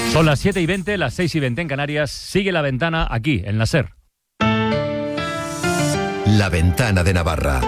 Son las 7:20, las 6:20 en Canarias. Sigue La Ventana aquí, en la SER. La Ventana de Navarra.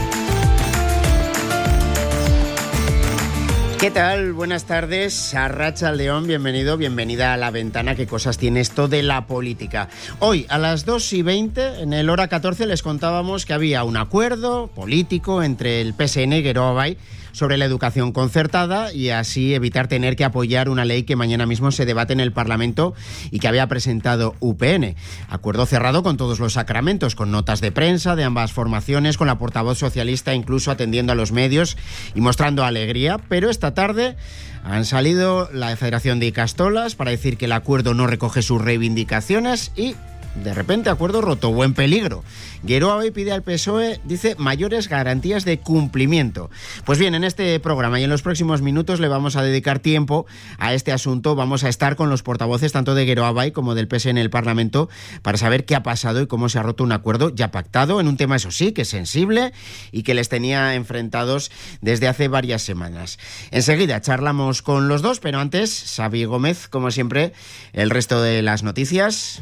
¿Qué tal? Buenas tardes. Arratsaldeon, bienvenido, bienvenida a La Ventana. ¿Qué cosas tiene esto de la política? Hoy, a las 2:20, en el hora 14, les contábamos que había un acuerdo político entre el PSN y Geroa Bai sobre la educación concertada y así evitar tener que apoyar una ley que mañana mismo se debate en el Parlamento y que había presentado UPN. Acuerdo cerrado con todos los sacramentos, con notas de prensa de ambas formaciones, con la portavoz socialista incluso atendiendo a los medios y mostrando alegría, pero esta tarde han salido la Federación de Icastolas para decir que el acuerdo no recoge sus reivindicaciones y de repente, acuerdo roto o en peligro. Geroa Bai pide al PSOE, dice, mayores garantías de cumplimiento. Pues bien, en este programa y en los próximos minutos le vamos a dedicar tiempo a este asunto. Vamos a estar con los portavoces tanto de Geroa Bai como del PSE en el Parlamento para saber qué ha pasado y cómo se ha roto un acuerdo ya pactado en un tema, eso sí, que es sensible y que les tenía enfrentados desde hace varias semanas. Enseguida charlamos con los dos, pero antes, Xavi Gómez, como siempre, el resto de las noticias.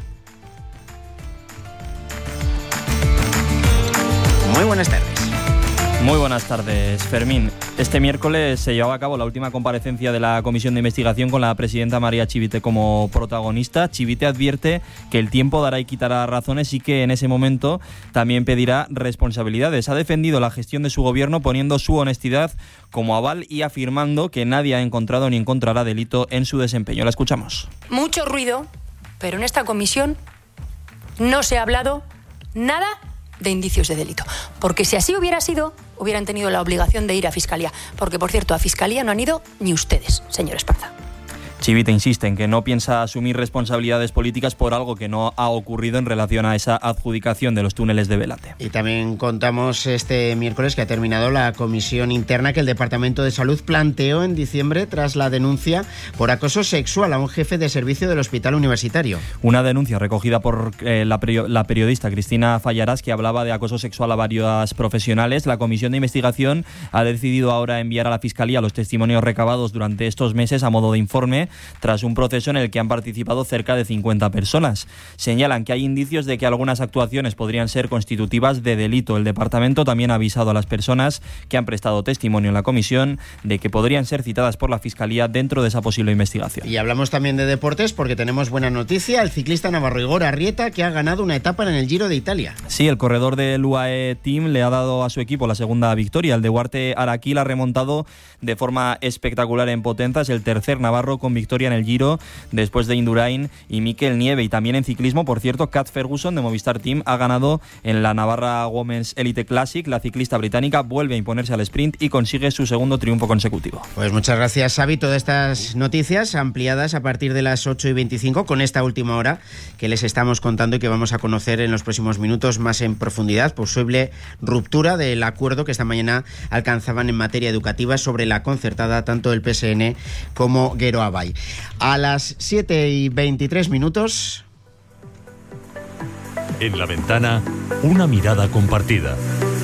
Muy buenas tardes. Muy buenas tardes, Fermín. Este miércoles se llevaba a cabo la última comparecencia de la Comisión de Investigación con la presidenta María Chivite como protagonista. Chivite advierte que el tiempo dará y quitará razones y que en ese momento también pedirá responsabilidades. Ha defendido la gestión de su gobierno poniendo su honestidad como aval y afirmando que nadie ha encontrado ni encontrará delito en su desempeño. La escuchamos. Mucho ruido, pero en esta comisión no se ha hablado nada de indicios de delito. Porque si así hubiera sido, hubieran tenido la obligación de ir a Fiscalía. Porque, por cierto, a Fiscalía no han ido ni ustedes, señor Esparza. Chivite insiste en que no piensa asumir responsabilidades políticas por algo que no ha ocurrido en relación a esa adjudicación de los túneles de Belate. Y también contamos este miércoles que ha terminado la comisión interna que el Departamento de Salud planteó en diciembre tras la denuncia por acoso sexual a un jefe de servicio del hospital universitario. Una denuncia recogida por la periodista Cristina Fallarás, que hablaba de acoso sexual a varios profesionales. La comisión de investigación ha decidido ahora enviar a la Fiscalía los testimonios recabados durante estos meses a modo de informe, tras un proceso en el que han participado cerca de 50 personas. Señalan que hay indicios de que algunas actuaciones podrían ser constitutivas de delito. El departamento también ha avisado a las personas que han prestado testimonio en la comisión de que podrían ser citadas por la Fiscalía dentro de esa posible investigación. Y hablamos también de deportes porque tenemos buena noticia. El ciclista navarro Igor Arrieta, que ha ganado una etapa en el Giro de Italia. Sí, el corredor del UAE Team le ha dado a su equipo la segunda victoria. El de Duarte Araquil ha remontado de forma espectacular en Potenzas, el tercer navarro con victoria en el Giro después de Indurain y Mikel Nieve. Y también en ciclismo, por cierto, Kat Ferguson de Movistar Team ha ganado en la Navarra Women's Elite Classic. La ciclista británica vuelve a imponerse al sprint y consigue su segundo triunfo consecutivo. Pues muchas gracias, Xavi. Todas estas noticias ampliadas a partir de las 8:25 con esta última hora que les estamos contando y que vamos a conocer en los próximos minutos más en profundidad. Posible ruptura del acuerdo que esta mañana alcanzaban en materia educativa sobre la concertada, tanto el PSN como Geroa Bai. A las 7:23. En La Ventana, una mirada compartida.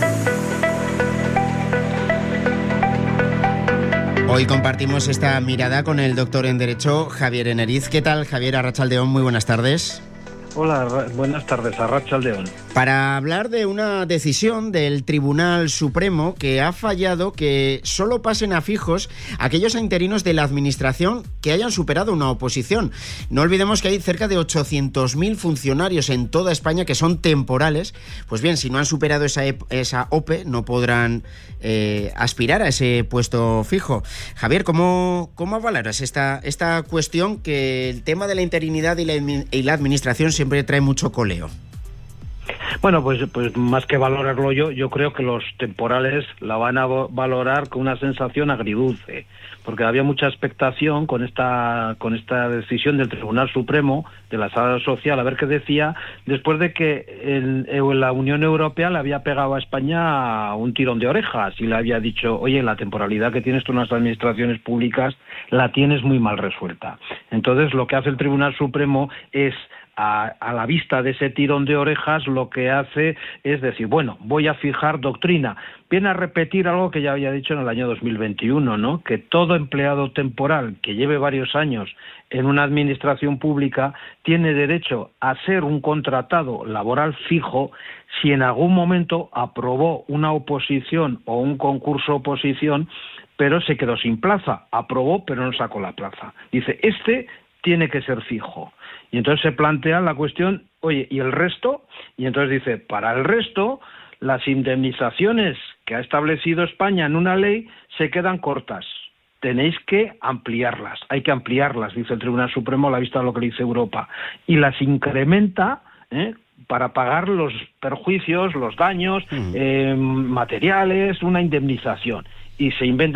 Hoy compartimos esta mirada con el doctor en Derecho, Javier Eneriz. ¿Qué tal, Javier? Arratsaldeon, muy buenas tardes. Hola, buenas tardes, Arratsaldeon. Para hablar de una decisión del Tribunal Supremo que ha fallado que solo pasen a fijos aquellos interinos de la Administración que hayan superado una oposición. No olvidemos que hay cerca de 800.000 funcionarios en toda España que son temporales. Pues bien, si no han superado esa OPE, no podrán aspirar a ese puesto fijo. Javier, ¿cómo valoras esta cuestión que el tema de la interinidad y la Administración siempre trae mucho coleo? Bueno, pues más que valorarlo yo creo que los temporales la van a valorar con una sensación agridulce, porque había mucha expectación con esta decisión del Tribunal Supremo, de la Sala Social, a ver qué decía, después de que la Unión Europea le había pegado a España un tirón de orejas y le había dicho, oye, la temporalidad que tienes tú en las administraciones públicas la tienes muy mal resuelta. Entonces, lo que hace el Tribunal Supremo es a la vista de ese tirón de orejas, lo que hace es decir, bueno, voy a fijar doctrina. Viene a repetir algo que ya había dicho en el año 2021, ¿no? Que todo empleado temporal que lleve varios años en una administración pública tiene derecho a ser un contratado laboral fijo si en algún momento aprobó una oposición o un concurso oposición, pero se quedó sin plaza. Aprobó, pero no sacó la plaza. Dice, tiene que ser fijo. Y entonces se plantea la cuestión, oye, ¿y el resto? Y entonces dice, para el resto, las indemnizaciones que ha establecido España en una ley se quedan cortas. Tenéis que ampliarlas, hay que ampliarlas, dice el Tribunal Supremo a la vista de lo que dice Europa. Y las incrementa para pagar los perjuicios, los daños materiales, una indemnización. Y se inventa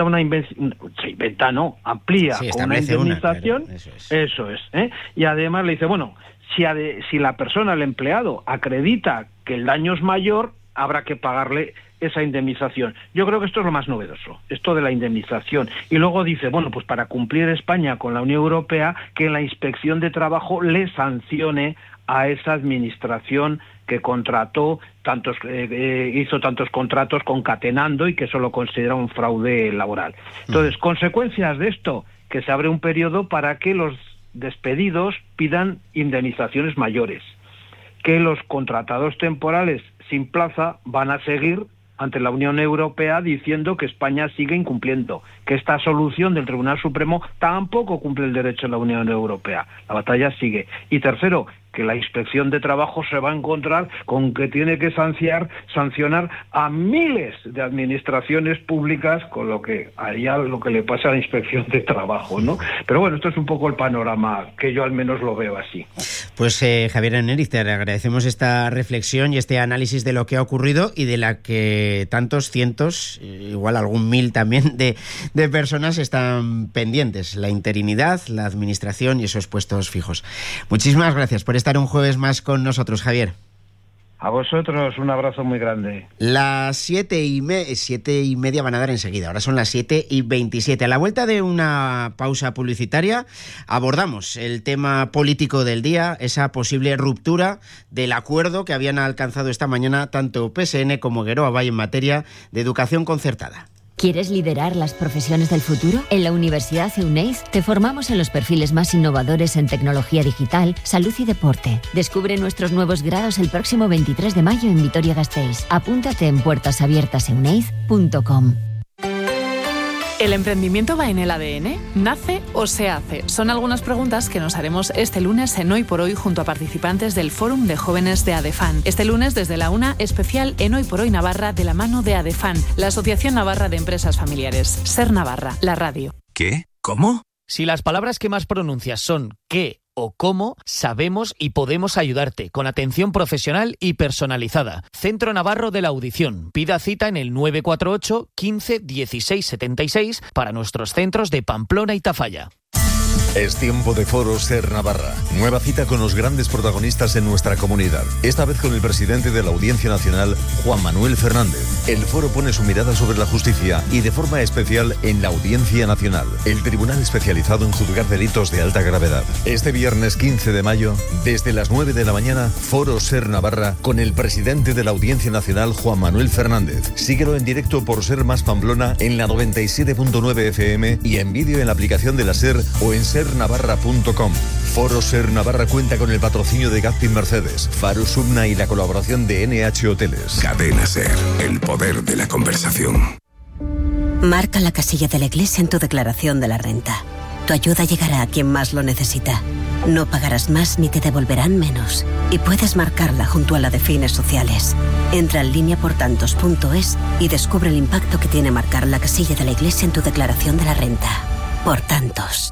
amplía con una indemnización, claro, eso es. Y además le dice, bueno, si la persona, el empleado, acredita que el daño es mayor, habrá que pagarle esa indemnización. Yo creo que esto es lo más novedoso, esto de la indemnización. Y luego dice, bueno, pues para cumplir España con la Unión Europea, que la Inspección de Trabajo le sancione a esa administración que contrató hizo tantos contratos concatenando y que eso lo considera un fraude laboral. Entonces, consecuencias de esto, que se abre un periodo para que los despedidos pidan indemnizaciones mayores, que los contratados temporales sin plaza van a seguir ante la Unión Europea diciendo que España sigue incumpliendo, que esta solución del Tribunal Supremo tampoco cumple el derecho de la Unión Europea. La batalla sigue. Y tercero, que la Inspección de Trabajo se va a encontrar con que tiene que sancionar a miles de administraciones públicas, con lo que haría lo que le pasa a la Inspección de Trabajo, ¿no? Pero bueno, esto es un poco el panorama que yo al menos lo veo así. Pues Javier Eneriz, te agradecemos esta reflexión y este análisis de lo que ha ocurrido y de la que tantos cientos, igual algún mil también, de personas están pendientes. La interinidad, la administración y esos puestos fijos. Muchísimas gracias por estar un jueves más con nosotros, Javier. A vosotros un abrazo muy grande. Las 7:30 van a dar enseguida, ahora son las 7:27. A la vuelta de una pausa publicitaria abordamos el tema político del día, esa posible ruptura del acuerdo que habían alcanzado esta mañana tanto PSN como Geroa Bai en materia de educación concertada. ¿Quieres liderar las profesiones del futuro? En la Universidad Euneiz te formamos en los perfiles más innovadores en tecnología digital, salud y deporte. Descubre nuestros nuevos grados el próximo 23 de mayo en Vitoria-Gasteiz. Apúntate en puertasabiertaseuneiz.com. ¿El emprendimiento va en el ADN? ¿Nace o se hace? Son algunas preguntas que nos haremos este lunes en Hoy por Hoy junto a participantes del Fórum de Jóvenes de ADEFAN. Este lunes desde la 1, especial en Hoy por Hoy Navarra de la mano de ADEFAN, la Asociación Navarra de Empresas Familiares. Ser Navarra, la radio. ¿Qué? ¿Cómo? Si las palabras que más pronuncias son qué o cómo, sabemos y podemos ayudarte con atención profesional y personalizada. Centro Navarro de la Audición. Pida cita en el 948 15 16 76 para nuestros centros de Pamplona y Tafalla. Es tiempo de Foro Ser Navarra. Nueva cita con los grandes protagonistas en nuestra comunidad. Esta vez con el presidente de la Audiencia Nacional, Juan Manuel Fernández. El foro pone su mirada sobre la justicia y de forma especial en la Audiencia Nacional, el tribunal especializado en juzgar delitos de alta gravedad. Este viernes 15 de mayo, desde las 9 de la mañana, Foro Ser Navarra con el presidente de la Audiencia Nacional, Juan Manuel Fernández. Síguelo en directo por Ser Más Pamplona en la 97.9 FM y en vídeo en la aplicación de la Ser o en sernavarra.com. Foro Ser Navarra cuenta con el patrocinio de Gazpin Mercedes, Faro Subna y la colaboración de NH Hoteles. Cadena Ser, el poder de la conversación. Marca la casilla de la Iglesia en tu declaración de la renta. Tu ayuda llegará a quien más lo necesita. No pagarás más ni te devolverán menos. Y puedes marcarla junto a la de fines sociales. Entra en lineaportantos.es y descubre el impacto que tiene marcar la casilla de la Iglesia en tu declaración de la renta. Por tantos.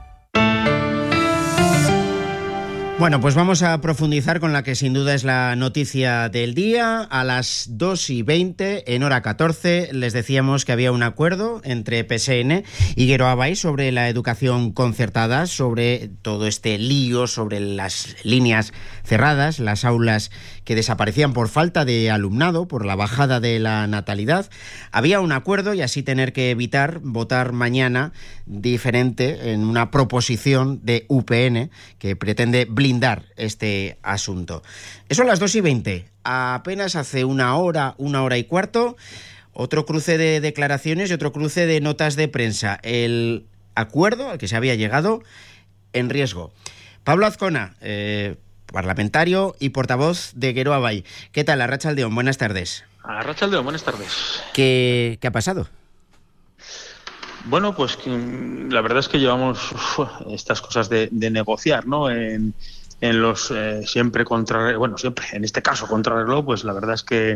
Bueno, pues vamos a profundizar con la que sin duda es la noticia del día. A las 2:20, en hora 14, les decíamos que había un acuerdo entre PSN y Geroa Bai sobre la educación concertada, sobre todo este lío, sobre las líneas cerradas, las aulas que desaparecían por falta de alumnado, por la bajada de la natalidad. Había un acuerdo y así tener que evitar votar mañana diferente en una proposición de UPN que pretende blindar blindar este asunto. Eso a las 2:20. Apenas hace una hora y cuarto, otro cruce de declaraciones y otro cruce de notas de prensa. El acuerdo al que se había llegado en riesgo. Pablo Azcona, parlamentario y portavoz de Geroa Bai. ¿Qué tal, Arratsaldeon? Buenas tardes. Arratsaldeon, buenas tardes. ¿Qué ha pasado? Bueno, pues la verdad es que llevamos estas cosas de negociar, ¿no? En los siempre en este caso contrarreloj, pues la verdad es que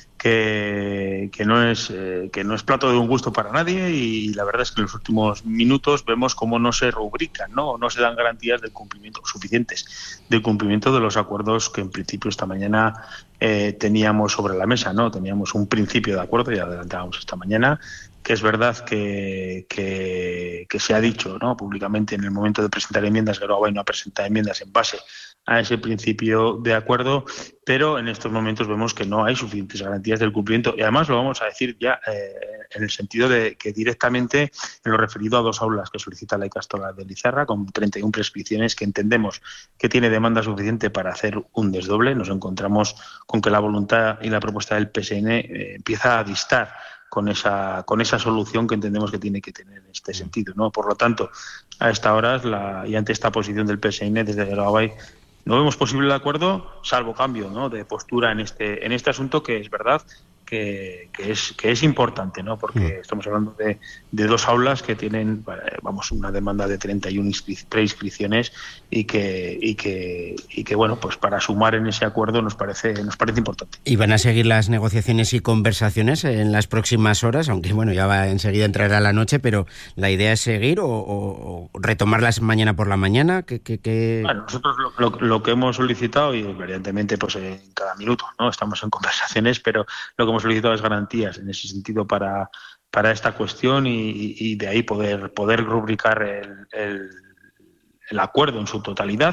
no es plato de un gusto para nadie, y la verdad es que en los últimos minutos vemos cómo no se rubrican, no se dan garantías del cumplimiento suficientes del cumplimiento de los acuerdos que en principio esta mañana teníamos sobre la mesa, ¿no? Teníamos un principio de acuerdo, y adelantábamos esta mañana, que es verdad que se ha dicho, ¿no?, públicamente en el momento de presentar enmiendas, Geroa Bai no ha presentado enmiendas en base a ese principio de acuerdo, pero en estos momentos vemos que no hay suficientes garantías del cumplimiento, y además lo vamos a decir ya en el sentido de que directamente en lo referido a 2 aulas que solicita la Ikastola de Lizarra, con 31 prescripciones, que entendemos que tiene demanda suficiente para hacer un desdoble. Nos encontramos con que la voluntad y la propuesta del PSN empieza a distar con esa solución que entendemos que tiene que tener en este sentido, ¿no? Por lo tanto, a esta hora y ante esta posición del PSN, desde Geroa Bai no vemos posible el acuerdo, salvo cambio, ¿no?, de postura en este asunto, que es verdad que es importante, ¿no?, porque estamos hablando de 2 aulas que tienen, una demanda de 31 preinscripciones, y que bueno, pues para sumar en ese acuerdo nos parece importante. ¿Y van a seguir las negociaciones y conversaciones en las próximas horas? Aunque bueno, ya va enseguida a entrar a la noche, pero ¿la idea es seguir o retomarlas mañana por la mañana? Bueno, nosotros lo que hemos solicitado, y evidentemente pues en cada minuto, ¿no?, estamos en conversaciones, pero lo que hemos solicitado es garantías en ese sentido para esta cuestión, y de ahí poder rubricar el acuerdo en su totalidad,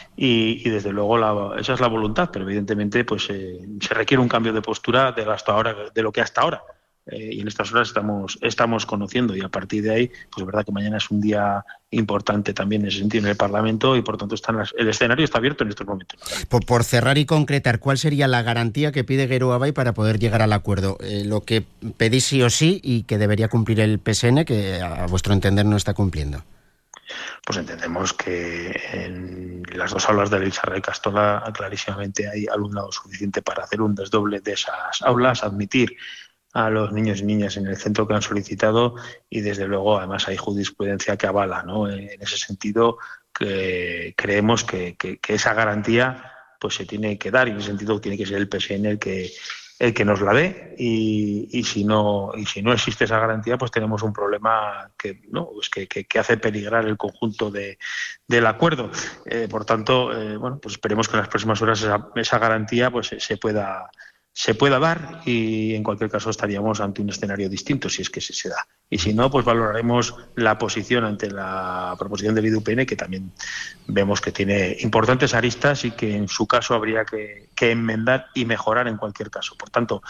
y desde luego esa es la voluntad, pero evidentemente pues se requiere un cambio de postura de lo que hasta ahora y en estas horas estamos conociendo, y a partir de ahí pues es verdad que mañana es un día importante también en ese sentido en el Parlamento, y por tanto el escenario está abierto en estos momentos. Por cerrar y concretar, ¿cuál sería la garantía que pide Geroa Bai para poder llegar al acuerdo? Lo que pedís sí o sí y que debería cumplir el PSN, que a vuestro entender no está cumpliendo. Pues entendemos que en las 2 aulas de Lizarra y Ikastola clarísimamente hay alumnado suficiente para hacer un desdoble de esas aulas, admitir a los niños y niñas en el centro que han solicitado, y desde luego además hay jurisprudencia que avala, ¿no? En ese sentido, que creemos que esa garantía pues se tiene que dar, y en ese sentido tiene que ser el PSN el que nos la dé, y si no existe esa garantía, pues tenemos un problema que hace peligrar el conjunto del acuerdo. Por tanto, pues esperemos que en las próximas horas esa garantía pues se pueda dar, y en cualquier caso estaríamos ante un escenario distinto si es que se da. Y si no, pues valoraremos la posición ante la proposición del IDUPN, que también vemos que tiene importantes aristas y que en su caso habría que enmendar y mejorar en cualquier caso. Por tanto,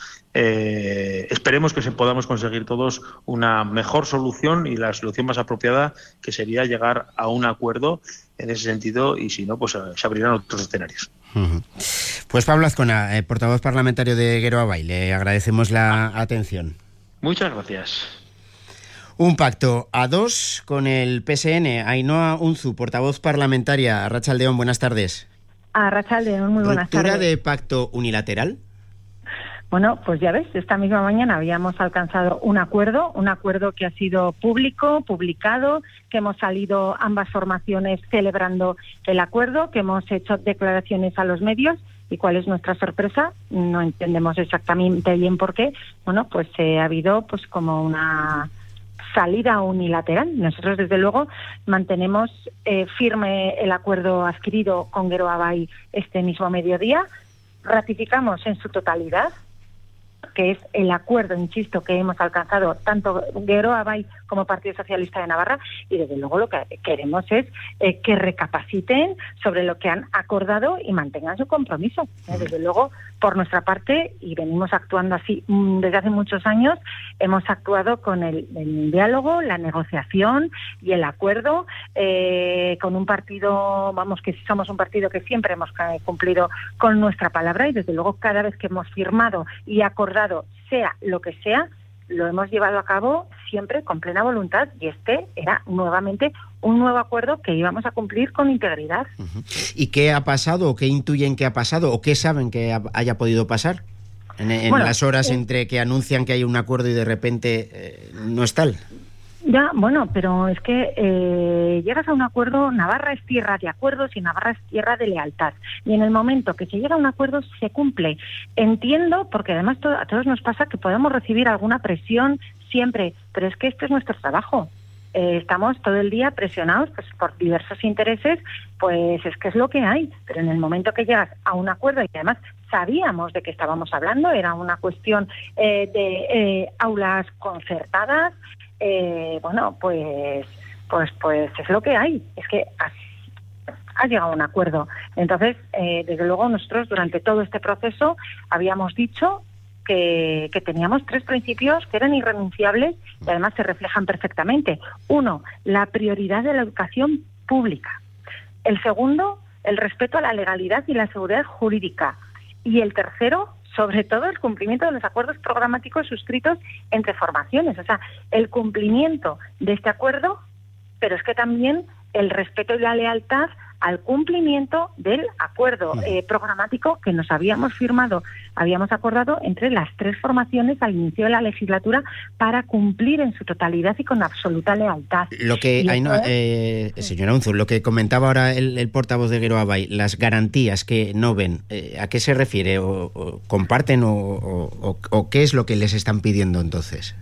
esperemos que podamos conseguir todos una mejor solución, y la solución más apropiada, que sería llegar a un acuerdo en ese sentido, y si no, pues se abrirán otros escenarios. Pues Pablo Azcona, portavoz parlamentario de Geroa Bai, le agradecemos la atención. Muchas gracias. Un pacto a 2 con el PSN. Ainhoa Unzu, portavoz parlamentaria. Arratsaldeon, buenas tardes. Arratsaldeon, muy buenas tardes. ¿Ruptura de pacto unilateral? Bueno, pues ya ves, esta misma mañana habíamos alcanzado un acuerdo que ha sido publicado, que hemos salido ambas formaciones celebrando el acuerdo, que hemos hecho declaraciones a los medios. ¿Y cuál es nuestra sorpresa? No entendemos exactamente bien por qué. Bueno, pues ha habido pues como una salida unilateral. Nosotros, desde luego, mantenemos firme el acuerdo adquirido con Geroa Bai este mismo mediodía. Ratificamos en su totalidad, que es el acuerdo, insisto, que hemos alcanzado tanto Geroa Bai como Partido Socialista de Navarra, y desde luego lo que queremos es que recapaciten sobre lo que han acordado y mantengan su compromiso. Desde luego, por nuestra parte, y venimos actuando así desde hace muchos años, hemos actuado con el diálogo, la negociación y el acuerdo, con un partido, que somos un partido que siempre hemos cumplido con nuestra palabra y desde luego cada vez que hemos firmado y acordado, sea lo que sea, lo hemos llevado a cabo siempre con plena voluntad y este era nuevamente un nuevo acuerdo que íbamos a cumplir con integridad. ¿Y qué ha pasado o qué intuyen que ha pasado o qué saben que haya podido pasar en las horas entre que anuncian que hay un acuerdo y de repente no es tal? Ya, pero es que llegas a un acuerdo, Navarra es tierra de acuerdos y Navarra es tierra de lealtad. Y en el momento que se llega a un acuerdo se cumple. Entiendo, porque además a todos nos pasa que podemos recibir alguna presión siempre, pero es que este es nuestro trabajo. Estamos todo el día presionados por diversos intereses, pues es que es lo que hay. Pero en el momento que llegas a un acuerdo y además sabíamos de qué estábamos hablando, era una cuestión de aulas concertadas, pues es lo que hay. Es que ha llegado a un acuerdo. Entonces, desde luego nosotros durante todo este proceso habíamos dicho que teníamos 3 principios que eran irrenunciables y además se reflejan perfectamente. 1, la prioridad de la educación pública. El segundo, el respeto a la legalidad y la seguridad jurídica. Y el tercero, sobre todo, el cumplimiento de los acuerdos programáticos suscritos entre formaciones. O sea, el cumplimiento de este acuerdo, pero es que también el respeto y la lealtad al cumplimiento del acuerdo programático que nos habíamos acordado entre las 3 formaciones al inicio de la legislatura para cumplir en su totalidad y con absoluta lealtad. Lo que, señora Unzu, lo que comentaba ahora el portavoz de Geroa Bai, las garantías que no ven, ¿a qué se refiere? ¿O comparten o qué es lo que les están pidiendo entonces?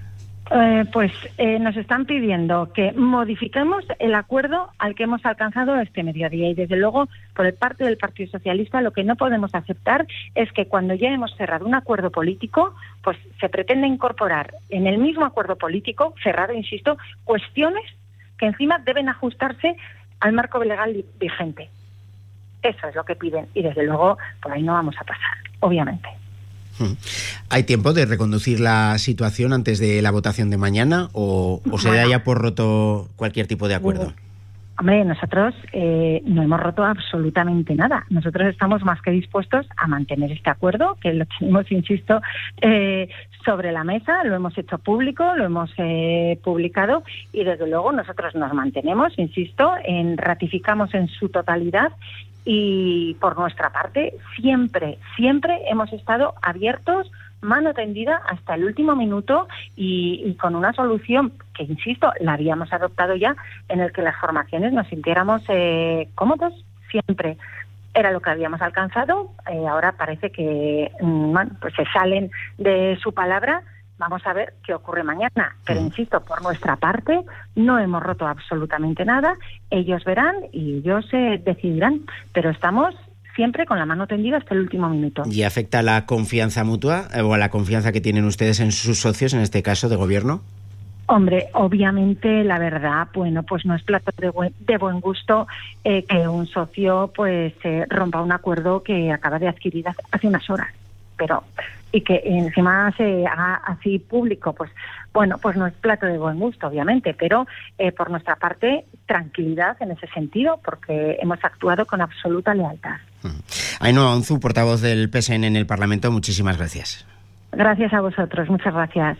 Nos están pidiendo que modifiquemos el acuerdo al que hemos alcanzado este mediodía y desde luego por parte del Partido Socialista lo que no podemos aceptar es que cuando ya hemos cerrado un acuerdo político pues se pretende incorporar en el mismo acuerdo político, cerrado, insisto, cuestiones que encima deben ajustarse al marco legal vigente. Eso es lo que piden y desde luego por ahí no vamos a pasar, obviamente. ¿Hay tiempo de reconducir la situación antes de la votación de mañana o se da ya por roto cualquier tipo de acuerdo? Hombre, nosotros no hemos roto absolutamente nada. Nosotros estamos más que dispuestos a mantener este acuerdo, que lo tenemos, insisto, sobre la mesa, lo hemos hecho público, lo hemos publicado y desde luego nosotros nos mantenemos, insisto, ratificamos en su totalidad. Y por nuestra parte siempre hemos estado abiertos, mano tendida hasta el último minuto y con una solución que, insisto, la habíamos adoptado ya, en el que las formaciones nos sintiéramos cómodos siempre. Era lo que habíamos alcanzado, ahora parece que pues se salen de su palabra. Vamos a ver qué ocurre mañana. Pero insisto, por nuestra parte no hemos roto absolutamente nada. Ellos verán y ellos decidirán. Pero estamos siempre con la mano tendida hasta el último minuto. ¿Y afecta a la confianza mutua o a la confianza que tienen ustedes en sus socios, en este caso de gobierno? Hombre, obviamente la verdad, pues no es plato de buen gusto que un socio pues rompa un acuerdo que acaba de adquirir hace unas horas. Pero y que encima se haga así público, pues no es plato de buen gusto, obviamente, pero por nuestra parte, tranquilidad en ese sentido, porque hemos actuado con absoluta lealtad. Ainhoa Unzu, portavoz del PSN en el Parlamento, muchísimas gracias. Gracias a vosotros, muchas gracias.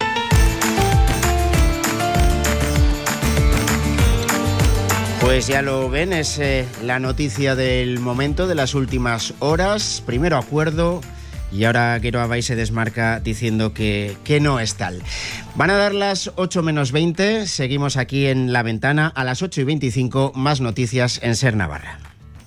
Pues ya lo ven, es la noticia del momento, de las últimas horas. Primero acuerdo y ahora Geroa Bai se desmarca diciendo que no es tal. Van a dar las 8 menos 20, seguimos aquí en La Ventana. A las 8 y 25, más noticias en Ser Navarra.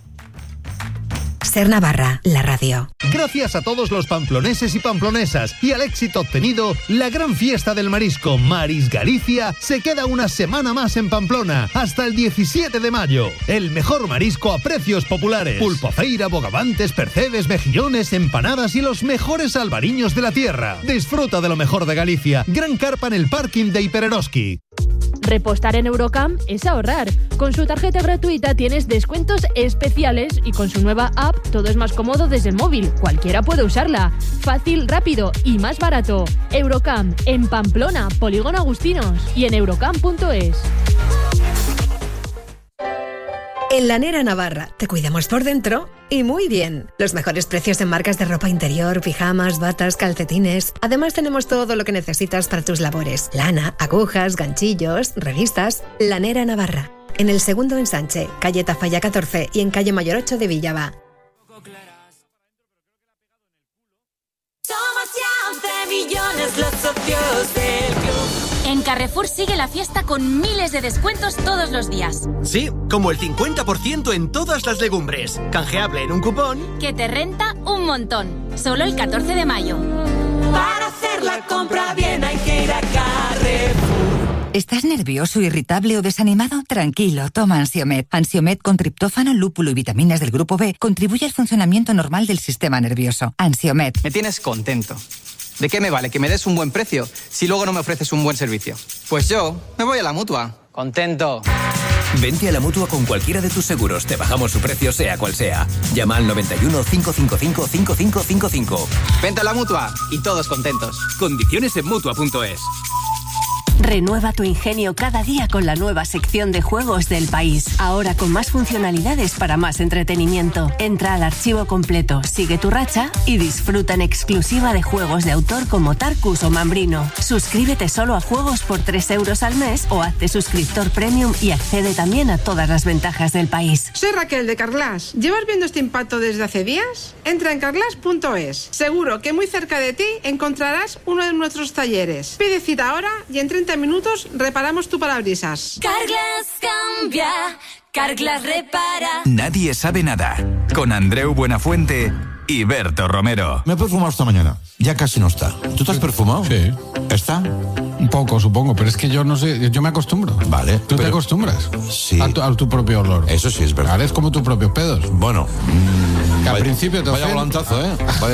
Ser Navarra, la radio. Gracias a todos los pamploneses y pamplonesas y al éxito obtenido, la gran fiesta del marisco Maris Galicia se queda una semana más en Pamplona, hasta el 17 de mayo. El mejor marisco a precios populares. Pulpofeira, bogavantes, percebes, mejillones, empanadas y los mejores albariños de la tierra. Disfruta de lo mejor de Galicia. Gran carpa en el parking de Hipereroski. Repostar en Eurocam es ahorrar. Con su tarjeta gratuita tienes descuentos especiales y con su nueva app todo es más cómodo desde el móvil. Cualquiera puede usarla. Fácil, rápido y más barato. Eurocam, en Pamplona, Polígono Agustinos y en eurocam.es. En Lanera Navarra te cuidamos por dentro y muy bien. Los mejores precios en marcas de ropa interior, pijamas, batas, calcetines. Además tenemos todo lo que necesitas para tus labores. Lana, agujas, ganchillos, revistas. Lanera Navarra. En el segundo ensanche, calle Tafalla 14 y en calle Mayor 8 de Villava. Somos ya 11 millones los socios del club. En Carrefour sigue la fiesta con miles de descuentos todos los días. Sí, como el 50% en todas las legumbres. Canjeable en un cupón que te renta un montón. Solo el 14 de mayo. Para hacer la compra bien hay que ir a Carrefour. ¿Estás nervioso, irritable o desanimado? Tranquilo, toma Ansiomed. Ansiomed con triptófano, lúpulo y vitaminas del grupo B contribuye al funcionamiento normal del sistema nervioso. Ansiomed. Me tienes contento. ¿De qué me vale que me des un buen precio si luego no me ofreces un buen servicio? Pues yo me voy a la Mutua. Contento. Vente a la Mutua con cualquiera de tus seguros. Te bajamos su precio sea cual sea. Llama al 91 555 5555. Vente a la Mutua y todos contentos. Condiciones en Mutua.es. Renueva tu ingenio cada día con la nueva sección de juegos del país. Ahora con más funcionalidades para más entretenimiento. Entra al archivo completo, sigue tu racha y disfruta en exclusiva de juegos de autor como Tarkus o Mambrino. Suscríbete solo a juegos por 3 euros al mes o hazte suscriptor premium y accede también a todas las ventajas del país. Soy Raquel de Carglass. ¿Llevas viendo este impacto desde hace días? Entra en carglass.es. Seguro que muy cerca de ti encontrarás uno de nuestros talleres. Pide cita ahora y en 30 minutos reparamos tu parabrisas. Carglass cambia, Carglass repara. Nadie sabe nada. Con Andreu Buenafuente y Berto Romero. Me he perfumado esta mañana. Ya casi no está. ¿Tú te has perfumado? Sí. ¿Está? Un poco, supongo, pero es que yo no sé, yo me acostumbro. Vale. ¿Tú te acostumbras? Sí. A tu propio olor. Eso sí es verdad. Vale, es como tus propios pedos. Bueno. Que al principio te Vaya volantazo, ¿eh? Vaya.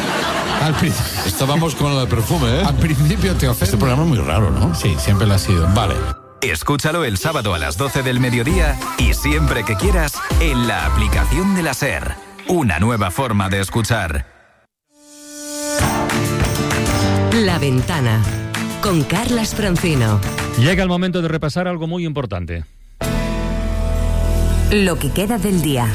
Estábamos con lo del perfume, ¿eh? Al principio te ofende. Este programa es muy raro, ¿no? Sí, siempre lo ha sido. Vale. Escúchalo el sábado a las 12 del mediodía y siempre que quieras en la aplicación de la SER. Una nueva forma de escuchar. La Ventana con Carlas Francino. Llega el momento de repasar algo muy importante. Lo que queda del día.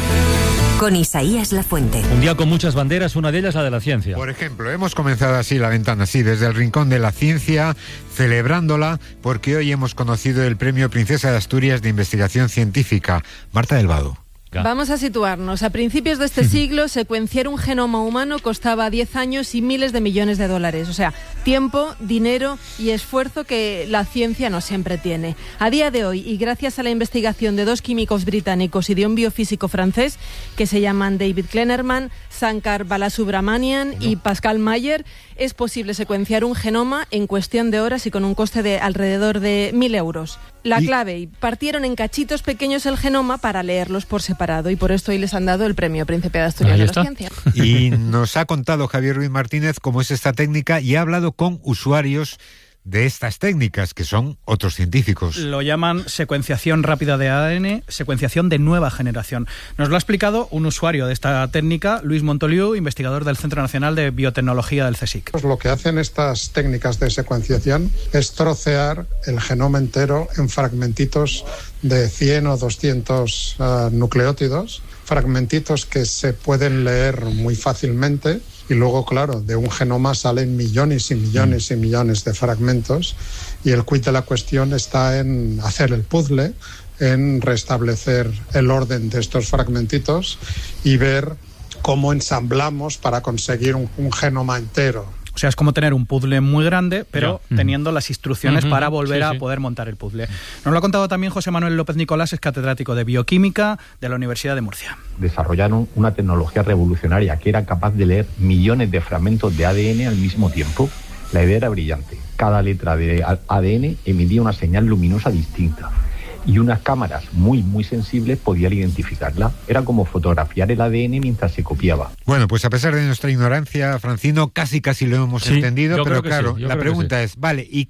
Con Isaías Lafuente. Un día con muchas banderas, una de ellas la de la ciencia. Por ejemplo, hemos comenzado así la ventana, sí, desde el Rincón de la Ciencia, celebrándola, porque hoy hemos conocido el Premio Princesa de Asturias de Investigación Científica. Marta del Vado. Vamos a situarnos. A principios de este siglo, secuenciar un genoma humano costaba 10 años y miles de millones de dólares. O sea, tiempo, dinero y esfuerzo que la ciencia no siempre tiene. A día de hoy, y gracias a la investigación de 2 químicos británicos y de un biofísico francés, que se llaman David Kleinerman, Sankar Balasubramanian y Pascal Mayer, es posible secuenciar un genoma en cuestión de horas y con un coste de alrededor de 1.000 euros. La clave, partieron en cachitos pequeños el genoma para leerlos por separado y por esto hoy les han dado el Premio Príncipe de Asturias de la Ciencia. Y nos ha contado Javier Ruiz Martínez cómo es esta técnica y ha hablado con usuarios de estas técnicas, que son otros científicos. Lo llaman secuenciación rápida de ADN, secuenciación de nueva generación. Nos lo ha explicado un usuario de esta técnica, Luis Montoliu, investigador del Centro Nacional de Biotecnología del CSIC. Pues lo que hacen estas técnicas de secuenciación es trocear el genoma entero en fragmentitos de 100 o 200 nucleótidos, fragmentitos que se pueden leer muy fácilmente. Y luego, claro, de un genoma salen millones y millones y millones de fragmentos y el quid de la cuestión está en hacer el puzzle, en restablecer el orden de estos fragmentitos y ver cómo ensamblamos para conseguir un genoma entero. O sea, es como tener un puzzle muy grande, pero teniendo las instrucciones para volver a poder montar el puzzle. Nos lo ha contado también José Manuel López Nicolás, es catedrático de Bioquímica de la Universidad de Murcia. Desarrollaron una tecnología revolucionaria que era capaz de leer millones de fragmentos de ADN al mismo tiempo. La idea era brillante. Cada letra de ADN emitía una señal luminosa distinta. Y unas cámaras muy, muy sensibles podían identificarla. Era como fotografiar el ADN mientras se copiaba. Bueno, pues a pesar de nuestra ignorancia, Francino, casi lo hemos entendido, pero claro, sí, la pregunta es, vale, ¿y qué?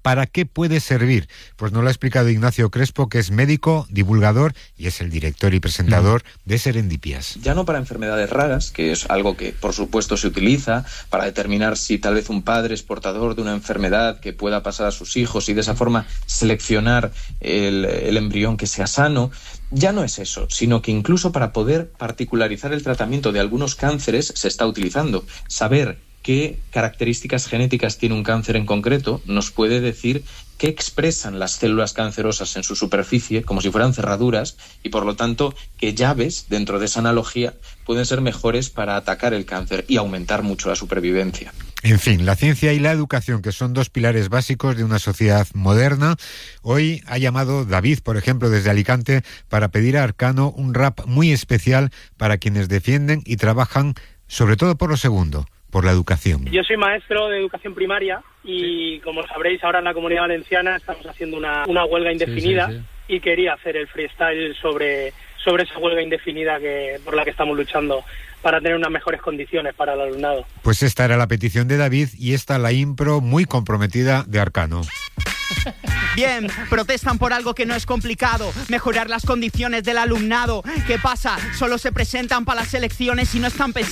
¿Para qué puede servir? Pues nos lo ha explicado Ignacio Crespo, que es médico, divulgador y es el director y presentador de Serendipias. Ya no para enfermedades raras, que es algo que por supuesto se utiliza para determinar si tal vez un padre es portador de una enfermedad que pueda pasar a sus hijos y de esa forma seleccionar el embrión que sea sano. Ya no es eso, sino que incluso para poder particularizar el tratamiento de algunos cánceres se está utilizando. Saber qué características genéticas tiene un cáncer en concreto nos puede decir qué expresan las células cancerosas en su superficie, como si fueran cerraduras, y por lo tanto qué llaves dentro de esa analogía pueden ser mejores para atacar el cáncer y aumentar mucho la supervivencia. En fin, la ciencia y la educación, que son dos pilares básicos de una sociedad moderna. Hoy ha llamado David, por ejemplo, desde Alicante, para pedir a Arcano un rap muy especial para quienes defienden y trabajan, sobre todo por lo segundo, por la educación. Yo soy maestro de educación primaria y, como sabréis, ahora en la Comunidad Valenciana estamos haciendo una huelga indefinida y quería hacer el freestyle sobre esa huelga indefinida por la que estamos luchando para tener unas mejores condiciones para el alumnado. Pues esta era la petición de David y esta la impro muy comprometida de Arcano. Bien, protestan por algo que no es complicado, mejorar las condiciones del alumnado. ¿Qué pasa? Solo se presentan para las elecciones y no están pensando